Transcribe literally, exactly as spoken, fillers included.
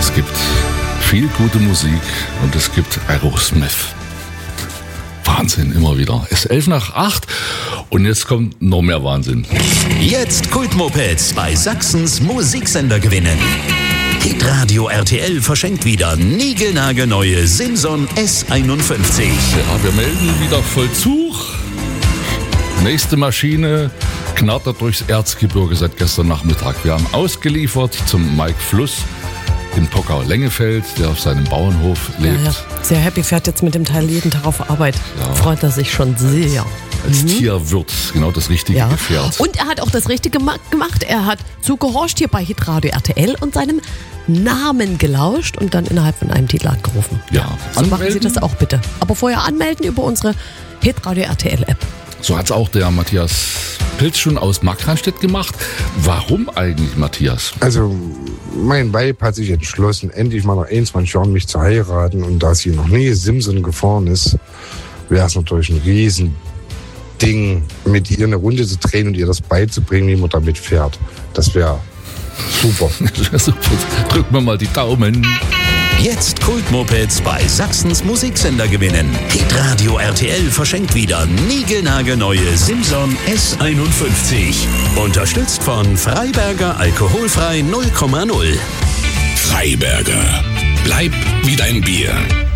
Es gibt viel gute Musik und es gibt Aerosmith. Wahnsinn, immer wieder. Es ist elf nach acht und jetzt kommt noch mehr Wahnsinn. Jetzt Kultmopeds bei Sachsens Musiksender gewinnen. Hitradio R T L verschenkt wieder niegelnagelneue Simson S einundfünfzig. Ja, wir melden wieder Vollzug. Nächste Maschine knattert durchs Erzgebirge seit gestern Nachmittag. Wir haben ausgeliefert zum Mike Fluss in Pockau-Lengefeld, der auf seinem Bauernhof lebt. Ja, ja. Sehr happy, fährt jetzt mit dem Teil jeden Tag auf Arbeit. Ja. Freut er sich schon sehr. Als mhm. Tierwirt, genau das richtige ja. Gefährt. Und er hat auch das Richtige gemacht. Er hat zugehorcht hier bei Hitradio R T L und seinem Namen gelauscht und dann innerhalb von einem Titel angerufen. Ja. So anmelden. Machen Sie das auch bitte. Aber vorher anmelden über unsere Hitradio R T L-App. So hat es auch der Matthias Pilz schon aus Markranstädt gemacht. Warum eigentlich, Matthias? Also, mein Weib hat sich entschlossen, endlich mal nach einundzwanzig Jahren mich zu heiraten. Und da sie noch nie Simson gefahren ist, wäre es natürlich ein Riesending, mit ihr eine Runde zu drehen und ihr das beizubringen, wie man damit fährt. Das wäre super. Das wäre super. Drücken wir mal die Daumen. Jetzt Kultmopeds bei Sachsens Musiksender gewinnen. Hitradio R T L verschenkt wieder niegelnagelneue Simson S einundfünfzig. Unterstützt von Freiberger Alkoholfrei null Komma null. Freiberger. Bleib wie dein Bier.